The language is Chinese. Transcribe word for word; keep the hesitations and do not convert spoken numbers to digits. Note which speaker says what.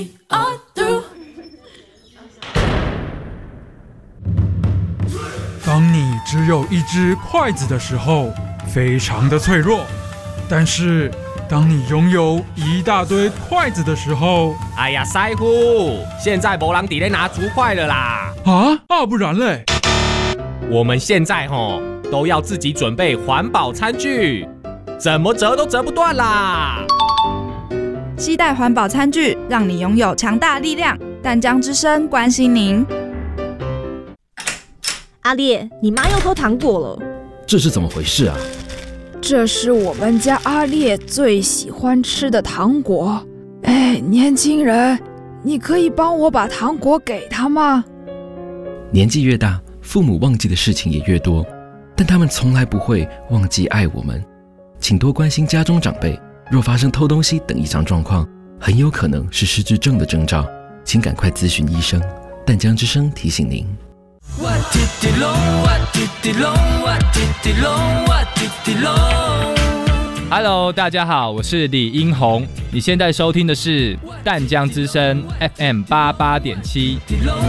Speaker 1: 当你只有一只筷子的时候，非常的脆弱；但是当你拥有一大堆筷子的时候，
Speaker 2: 哎呀，师傅，现在没人在咧拿竹筷了啦！
Speaker 1: 啊啊，不然嘞？
Speaker 2: 我们现在吼都要自己准备环保餐具，怎么折都折不断啦！
Speaker 3: 携带环保餐具，让你拥有强大力量。淡江之声关心您。
Speaker 4: 阿烈，你妈又偷糖果了，
Speaker 5: 这是怎么回事啊？
Speaker 6: 这是我们家阿烈最喜欢吃的糖果。哎，年轻人，你可以帮我把糖果给他吗？
Speaker 5: 年纪越大，父母忘记的事情也越多，但他们从来不会忘记爱我们。请多关心家中长辈，若发生偷东西等异常状况，很有可能是失智症的征兆，请赶快咨询医生。淡江之声提醒您。
Speaker 7: Hello， 大家好，我是李英宏。你现在收听的是淡江之声 F M 八八点七。